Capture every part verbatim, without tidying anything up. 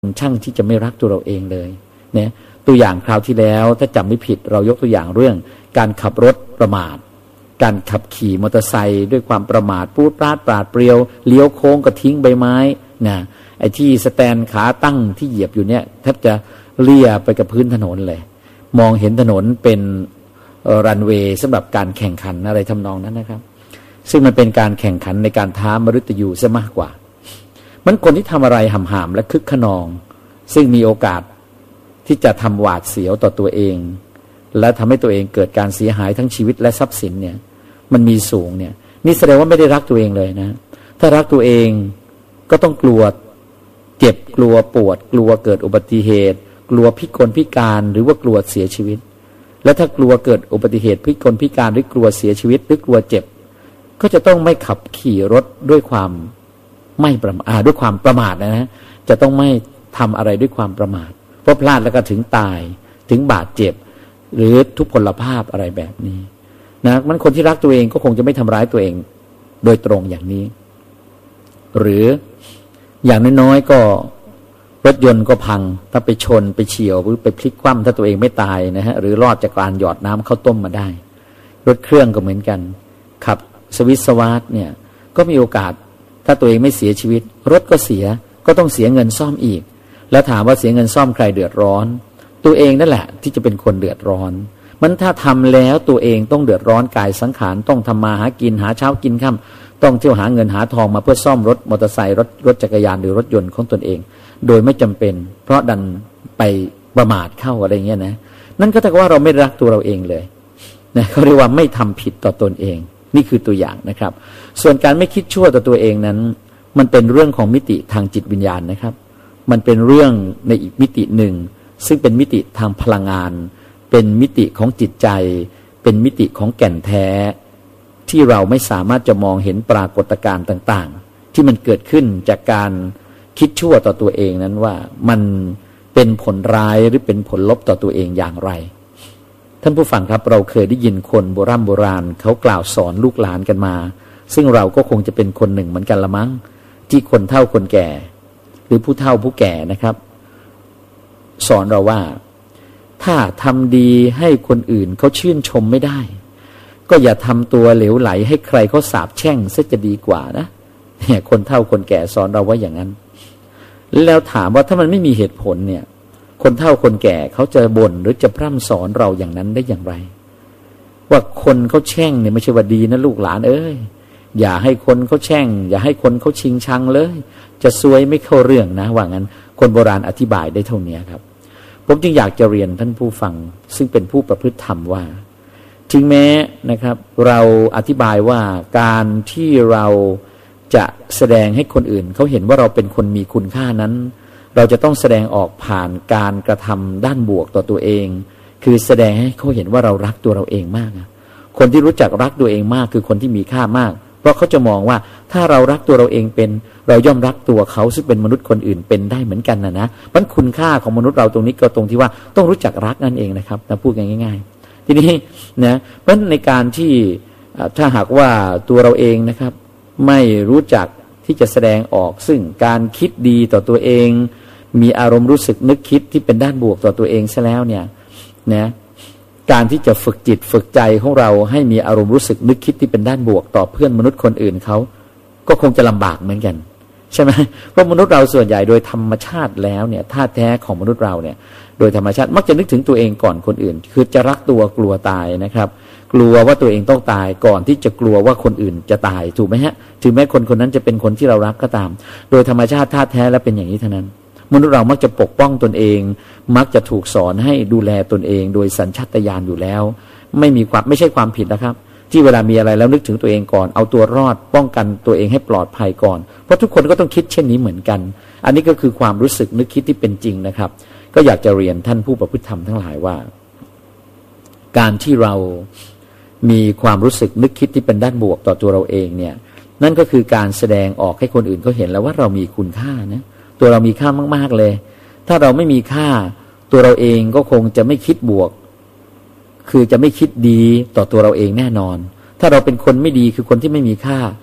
ช่างที่จะไม่รักตัวเราเองเลยเนี่ยตัวอย่างคราวที่แล้วถ้าจำไม่ผิดเรายกตัวอย่างเรื่องการขับรถประมาทการขับขี่มอเตอร์ไซค์ด้วยความประมาทปูดปราดปราดเปรียวเลี้ยวโค้งก็ทิ้งใบไม้นะไอ้ที่สแตนขาตั้งที่เหยียบอยู่เนี่ยแทบจะเลี่ยไปกับพื้นถนนเลยมองเห็นถนนเป็นรันเวย์สำหรับการแข่งขันอะไรทำนองนั้นนะครับซึ่งมันเป็นการแข่งขันในการท้ามฤตยูซะมากกว่ามันคนที่ทำอะไรห่ามๆและคึกขนองซึ่งมีโอกาสที่จะทำหวาดเสียวต่อตัวเองและทำให้ตัวเองเกิดการเสียหายทั้งชีวิตและทรัพย์สินเนี่ยมันมีสูงเนี่ยนี่แสดงว่าไม่ได้รักตัวเองเลยนะถ้ารักตัวเองก็ต้องกลัวเจ็บกลัวปวดกลัวเกิดอุบัติเหตุกลัวพิกลพิการหรือว่ากลัวเสียชีวิตและถ้ากลัวเกิดอุบัติเหตุพิกลพิการหรือกลัวเสียชีวิตหรือกลัวเจ็บก็จะต้องไม่ขับขี่รถด้วยความไม่ประมาทด้วยความประมาทนะฮะจะต้องไม่ทำอะไรด้วยความประมาทเพราะพลาดแล้วก็ถึงตายถึงบาดเจ็บหรือทุพพลภาพอะไรแบบนี้นะมันคนที่รักตัวเองก็คงจะไม่ทำร้ายตัวเองโดยตรงอย่างนี้หรืออย่างน้อยๆก็รถยนต์ก็พังถ้าไปชนไปเฉี่ยวหรือไปพลิกคว่ำถ้าตัวเองไม่ตายนะฮะหรือรอดจากการหยอดน้ำเข้าต้มมาได้รถเครื่องก็เหมือนกันขับสวิสวาทเนี่ยก็มีโอกาสถ้าตัวเองไม่เสียชีวิตรถก็เสียก็ต้องเสียเงินซ่อมอีกแล้วถามว่าเสียเงินซ่อมใครเดือดร้อนตัวเองนั่นแหละที่จะเป็นคนเดือดร้อนมันถ้าทำแล้วตัวเองต้องเดือดร้อนกายสังขารต้องทำมาหากินหาเช้ากินค่ำต้องเที่ยวหาเงินหาทองมาเพื่อซ่อมรถมอเตอร์ไซค์รถรถจักรยานหรือรถยนต์ของตนเองโดยไม่จำเป็นเพราะดันไปประมาทเข้าอะไรเงี้ยนะนั่นก็เท่ากับว่าเราไม่รักตัวเราเองเลยนะเขาเรียกว่าไม่ทำผิดต่อตนเองนี่คือตัวอย่างนะครับส่วนการไม่คิดชั่วต่อตัวเองนั้นมันเป็นเรื่องของมิติทางจิตวิญญาณนะครับมันเป็นเรื่องในอีกมิติหนึ่งซึ่งเป็นมิติทางพลังงานเป็นมิติของจิตใจเป็นมิติของแก่นแท้ที่เราไม่สามารถจะมองเห็นปรากฏการณ์ต่างๆที่มันเกิดขึ้นจากการคิดชั่วต่อตัวเองนั้นว่ามันเป็นผลร้ายหรือเป็นผลลบต่อตัวเองอย่างไรท่านผู้ฟังครับเราเคยได้ยินคนโบราณโบราณเขากล่าวสอนลูกหลานกันมาซึ่งเราก็คงจะเป็นคนหนึ่งเหมือนกันละมั้งที่คนเฒ่าคนแก่หรือผู้เฒ่าผู้แก่นะครับสอนเราว่าถ้าทำดีให้คนอื่นเขาชื่นชมไม่ได้ก็อย่าทำตัวเหลวไหลให้ใครเขาสาปแช่งซะจะดีกว่านะเนี่ยคนเฒ่าคนแก่สอนเราว่าอย่างนั้นแล้วถามว่าถ้ามันไม่มีเหตุผลเนี่ยคนเฒ่าคนแก่เขาจะบ่นหรือจะพร่ำสอนเราอย่างนั้นได้อย่างไรว่าคนเขาแช่งเนี่ยไม่ใช่ว่าดีนะลูกหลานเอ้ยอย่าให้คนเขาแช่งอย่าให้คนเขาชิงชังเลยจะซวยไม่เข้าเรื่องนะว่างั้นคนโบราณอธิบายได้เท่านี้ครับผมจึงอยากจะเรียนท่านผู้ฟังซึ่งเป็นผู้ประพฤติธรรมว่าถึงแม้นะครับเราอธิบายว่าการที่เราจะแสดงให้คนอื่นเขาเห็นว่าเราเป็นคนมีคุณค่านั้นเราจะต้องแสดงออกผ่านการกระทำด้านบวกต่อตัวเองคือแสดงให้เขาเห็นว่าเรารักตัวเราเองมากคนที่รู้จักรักตัวเองมากคือคนที่มีค่ามากเพราะเขาจะมองว่าถ้าเรารักตัวเราเองเป็นเราย่อมรักตัวเขาซึ่งเป็นมนุษย์คนอื่นเป็นได้เหมือนกันนะนะมันคุณค่าของมนุษย์เราตรงนี้ก็ตรงที่ว่าต้องรู้จักรักนั่นเองนะครับนะพูดง่ายๆทีนี้นะเพราะในการที่ถ้าหากว่าตัวเราเองนะครับไม่รู้จักที่จะแสดงออกซึ่งการคิดดีต่อตัวเองมีอารมณ์รู้สึกนึกคิดที่เป็นด้านบวกต่อตัวเองซะแล้วเนี่ยนะการที่จะฝึกจิตฝึกใจของเราให้มีอารมณ์รู้สึกนึกคิดที่เป็นด้านบวกต่อเพื่อนมนุษย์คนอื่นเขาก็คงจะลำบากเหมือนกันใช่ไหมเพราะมนุษย์เราส่วนใหญ่โดยธรรมชาติแล้วเนี่ยธาตุแท้ของมนุษย์เราเนี่ยโดยธรรมชาติมักจะนึกถึงตัวเองก่อนคนอื่นคือจะรักตัวกลัวตายนะครับกลัวว่าตัวเองต้องตายก่อนที่จะกลัวว่าคนอื่นจะตายถูกไหมฮะถึงแม้คนคนนั้นจะเป็นคนที่เรารักก็ตามโดยธรรมชาติธาตุแท้แล้วเป็นอย่างนี้เท่านั้นมนุษย์เรามักจะปกป้องตนเองมักจะถูกสอนให้ดูแลตนเองโดยสัญชาตญาณอยู่แล้วไม่มีความไม่ใช่ความผิดนะครับที่เวลามีอะไรแล้วนึกถึงตัวเองก่อนเอาตัวรอดป้องกันตัวเองให้ปลอดภัยก่อนเพราะทุกคนก็ต้องคิดเช่นนี้เหมือนกันอันนี้ก็คือความรู้สึกนึกคิดที่เป็นจริงนะครับก็อยากจะเรียนท่านผู้ประพฤติธรรมทั้งหลายว่าการที่เรามีความรู้สึกนึกคิดที่เป็นด้านบวกต่อตัวเราเองเนี่ยนั่นก็คือการแสดงออกให้คนอื่นเขาเห็นแล้วว่าเรามีคุณค่านะตัวเรามีค่ามากๆเลยถ้าเราไม่มีค่าตัวเราเองก็คงจะไม่คิดบวกคือจะไม่คิดดีต่อตัวเราเองแน่นอนถ้าเราเป็นคนไม่ดีคือคนที่ไม่มีค่า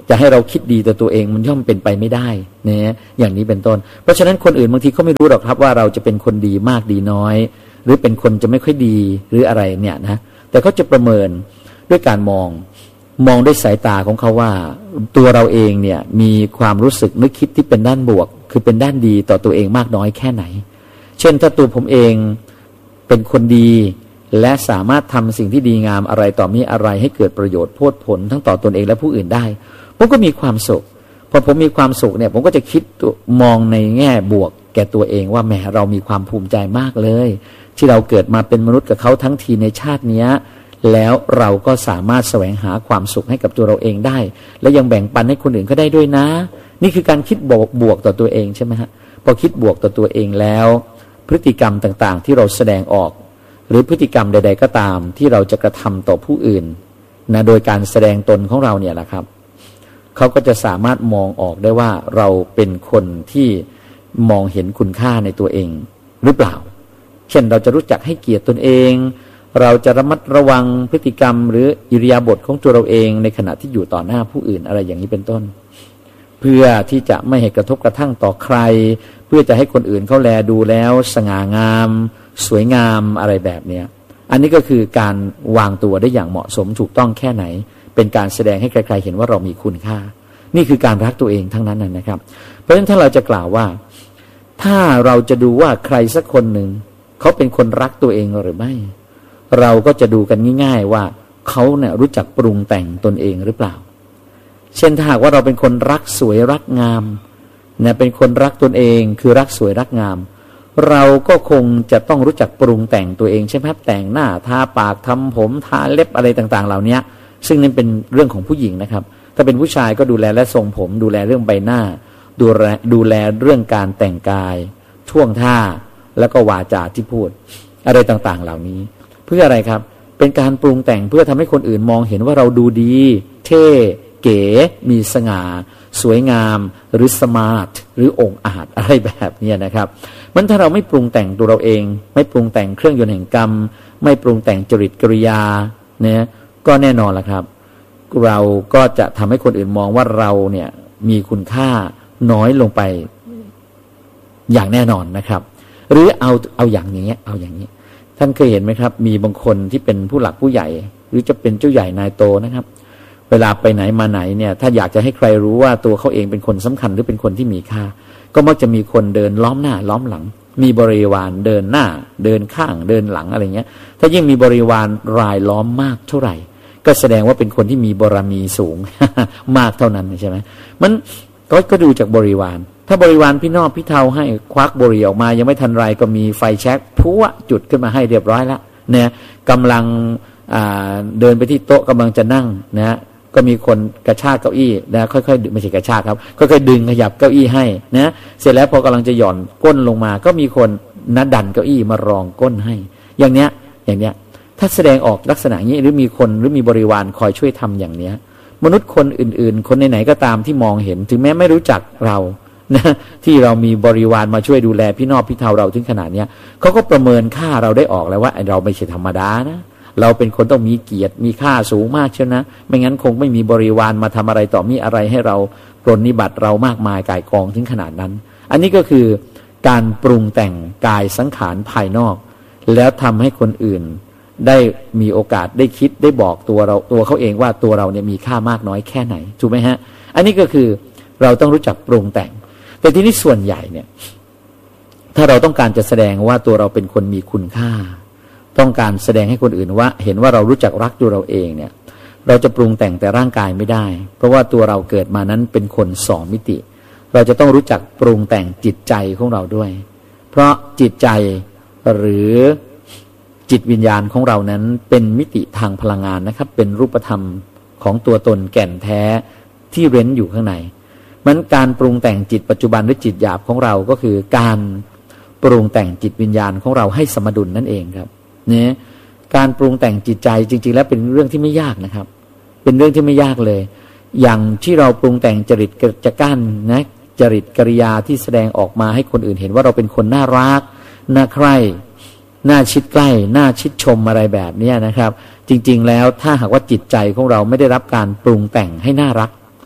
จะให้เราคิดดีต่อตัวเองมันย่อมเป็นไปไม่ได้เนี่ยอย่างนี้เป็นต้นเพราะฉะนั้นคนอื่นบางทีเขาไม่รู้หรอกครับว่าเราจะเป็นคนดีมากดีน้อยหรือเป็นคนจะไม่ค่อยดีหรืออะไรเนี่ยนะแต่เขาจะประเมินด้วยการมองมองด้วยสายตาของเขาว่าตัวเราเองเนี่ยมีความรู้สึกนึกคิดที่เป็นด้านบวกคือเป็นด้านดีต่อตัวเองมากน้อยแค่ไหนเช่นถ้าตัวผมเองเป็นคนดีและสามารถทำสิ่งที่ดีงามอะไรต่อมีอะไรให้เกิดประโยชน์โพดผลทั้งต่อตนเองและผู้อื่นได้ผมก็มีความสุขพอผมมีความสุขเนี่ยผมก็จะคิดมองในแง่บวกแก่ตัวเองว่าแหมเรามีความภูมิใจมากเลยที่เราเกิดมาเป็นมนุษย์กับเขาทั้งทีในชาตินี้แล้วเราก็สามารถแสวงหาความสุขให้กับตัวเราเองได้และยังแบ่งปันให้คนอื่นก็ได้ด้วยนะนี่คือการคิดบวกบวกต่อตัวเองใช่ไหมฮะพอคิดบวกต่อตัวเองแล้วพฤติกรรมต่างๆที่เราแสดงออกหรือพฤติกรรมใดๆก็ตามที่เราจะกระทำต่อผู้อื่นนะโดยการแสดงตนของเราเนี่ยแหละครับเขาก็จะสามารถมองออกได้ว่าเราเป็นคนที่มองเห็นคุณค่าในตัวเองหรือเปล่าเช่นเราจะรู้จักให้เกียรติตนเองเราจะระมัดระวังพฤติกรรมหรืออิริยาบถของตัวเราเองในขณะที่อยู่ต่อหน้าผู้อื่นอะไรอย่างนี้เป็นต้นเพื่อที่จะไม่ให้กระทบกระทั่งต่อใครเพื่อจะให้คนอื่นเขาแลดูแล้วสง่างามสวยงามอะไรแบบเนี้ยอันนี้ก็คือการวางตัวได้อย่างเหมาะสมถูกต้องแค่ไหนเป็นการแสดงให้ใครๆเห็นว่าเรามีคุณค่านี่คือการรักตัวเองทั้งนั้นนะครับเพราะฉะนั้นถ้าเราจะกล่าวว่าถ้าเราจะดูว่าใครสักคนหนึ่งเขาเป็นคนรักตัวเองหรือไม่เราก็จะดูกันง่ายๆว่าเขาเนี่ยรู้จักปรุงแต่งตนเองหรือเปล่าเช่นถ้าหากว่าเราเป็นคนรักสวยรักงามเนี่ยเป็นคนรักตนเองคือรักสวยรักงามเราก็คงจะต้องรู้จักปรุงแต่งตัวเองใช่ไหมครับแต่งหน้าทาปากทำผมทาเล็บอะไรต่างๆเหล่านี้ซึ่งนั่นเป็นเรื่องของผู้หญิงนะครับถ้าเป็นผู้ชายก็ดูแลและทรงผมดูแลเรื่องใบหน้าดูแลดูแลเรื่องการแต่งกายท่วงท่าแล้วก็วาจาที่พูดอะไรต่างๆเหล่านี้เพื่ออะไรครับเป็นการปรุงแต่งเพื่อทำให้คนอื่นมองเห็นว่าเราดูดีเท่เก๋มีสง่าสวยงามหรือสมาร์ทหรือองอาจอะไรแบบนี้นะครับมันถ้าเราไม่ปรุงแต่งตัวเราเองไม่ปรุงแต่งเครื่องยนต์แห่งกรรมไม่ปรุงแต่งจริตกิริยาเนี่ยก็แน่นอนละครับเราก็จะทำให้คนอื่นมองว่าเราเนี่ยมีคุณค่าน้อยลงไปอย่างแน่นอนนะครับหรือเอาเอาอย่างนี้เอาอย่างนี้ท่านเคยเห็นไหมครับมีบางคนที่เป็นผู้หลักผู้ใหญ่หรือจะเป็นเจ้าใหญ่นายโตนะครับเวลาไปไหนมาไหนเนี่ยถ้าอยากจะให้ใครรู้ว่าตัวเขาเองเป็นคนสำคัญหรือเป็นคนที่มีค่าก็มักจะมีคนเดินล้อมหน้าล้อมหลังมีบริวารเดินหน้าเดินข้างเดินหลังอะไรเงี้ยถ้ายิ่งมีบริวารรายล้อมมากเท่าไหร่ก็แสดงว่าเป็นคนที่มีบารมีสูง มากเท่านั้นใช่ไหมมันก็ก็ดูจากบริวารถ้าบริวารพี่นอบพี่เทาให้ควักบุหรี่ออกมายังไม่ทันไรก็มีไฟแช็กพัวจุดขึ้นมาให้เรียบร้อยแล้วเนี่ยกำลังเดินไปที่โต๊ะกำลังจะนั่งนะก็มีคนกระชากเก้าอี้นะค่อยๆไม่ใช่กระชากครับค่อยๆดึงขยับเก้าอี้ให้นะเสร็จแล้วพอกำลังจะหย่อนก้นลงมาก็มีคนนัดดันเก้าอี้มารองก้นให้อย่างเนี้ยอย่างเนี้ยถ้าแสดงออกลักษณะนี้หรือมีคนหรือมีบริวารคอยช่วยทำอย่างเนี้ยมนุษย์คนอื่นๆคนไหนๆก็ตามที่มองเห็นถึงแม้ไม่รู้จักเรานะที่เรามีบริวารมาช่วยดูแลพี่นอบพี่เทาเราถึงขนาดเนี้ยเขาก็ประเมินค่าเราได้ออกแล้วว่าเราไม่ใช่ธรรมดานะเราเป็นคนต้องมีเกียรติมีค่าสูงมากเชียวนะไม่งั้นคงไม่มีบริวารมาทำอะไรต่อมีอะไรให้เราปรนนิบัติเรามากมายกายกองถึงขนาดนั้นอันนี้ก็คือการปรุงแต่งกายสังขารภายนอกแล้วทำให้คนอื่นได้มีโอกาสได้คิดได้บอกตัวเราตัวเขาเองว่าตัวเราเนี่ยมีค่ามากน้อยแค่ไหนถูกไหมฮะอันนี้ก็คือเราต้องรู้จักปรุงแต่งแต่ทีนี้ส่วนใหญ่เนี่ยถ้าเราต้องการจะแสดงว่าตัวเราเป็นคนมีคุณค่าต้องการแสดงให้คนอื่นว่าเห็นว่าเรารู้จักรักตัวเราเองเนี่ยเราจะปรุงแต่งแต่ร่างกายไม่ได้เพราะว่าตัวเราเกิดมานั้นเป็นคนสองมิติเราจะต้องรู้จักปรุงแต่งจิตใจของเราด้วยเพราะจิตใจหรือจิตวิญญาณของเรานั้นเป็นมิติทางพลังงานนะครับเป็นรูปธรรมของตัวตนแก่นแท้ที่เร้นอยู่ข้างในมันการปรุงแต่งจิตปัจจุบันหรือจิตหยาบของเราก็คือการปรุงแต่งจิตวิญญาณของเราให้สมดุลนั่นเองครับเนี่ยการปรุงแต่งจิตใจจริงๆแล้วเป็นเรื่องที่ไม่ยากนะครับเป็นเรื่องที่ไม่ยากเลยอย่างที่เราปรุงแต่งจริตจะกั้นนะจริตกิริยาที่แสดงออกมาให้คนอื่นเห็นว่าเราเป็นคนน่ารักน่าใคร่น่าชิดใกล้น่าชิดชมอะไรแบบนี้นะครับจริงๆแล้วถ้าหากว่าจิตใจของเราไม่ได้รับการปรุงแต่งให้น่ารัก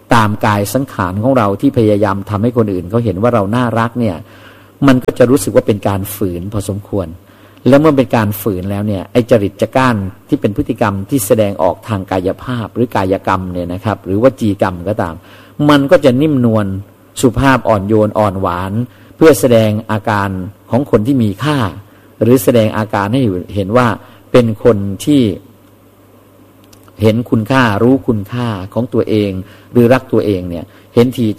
ตามกายสังขารของเราที่พยายามทำให้คนอื่นเขาเห็นว่าเราน่ารักเนี่ยมันก็จะรู้สึกว่าเป็นการฝืนพอสมควรแล้วเมื่อเป็นการฝืนแล้วเนี่ยไอ้จริตจักร้านที่เป็นพฤติกรรมที่แสดงออกทางกายภาพหรือกายกรรมเนี่ยนะครับหรือวจีกรรมก็ตามมันก็จะนิ่มนวลสุภาพอ่อนโยนอ่อนหวานเพื่อแสดงอาการของคนที่มีค่าหรือแสดงอาการให้เห็นว่าเป็นคนที่เห็นคุณค่ารู้คุณค่าของตัวเองหรือรักตัวเองเนี่ยเห็นที